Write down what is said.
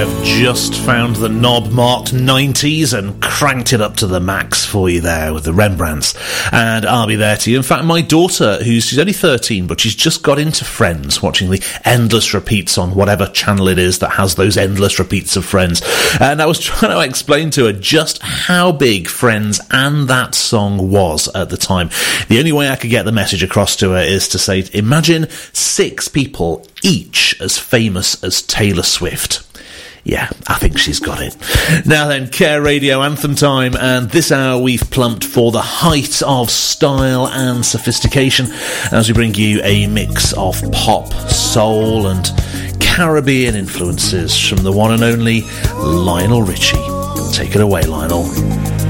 have just found the knob marked 90s and cranked it up to the max for you there with the Rembrandts. And I'll be there to you. In fact, my daughter, she's only 13, but she's just got into Friends, watching the endless repeats on whatever channel it is that has those endless repeats of Friends. And I was trying to explain to her just how big Friends and that song was at the time. The only way I could get the message across to her is to say, imagine 6 people, each as famous as Taylor Swift. Yeah, I think she's got it. Now then, Care Radio Anthem time, and this hour we've plumped for the height of style and sophistication as we bring you a mix of pop, soul and Caribbean influences from the one and only Lionel Richie. Take it away, Lionel.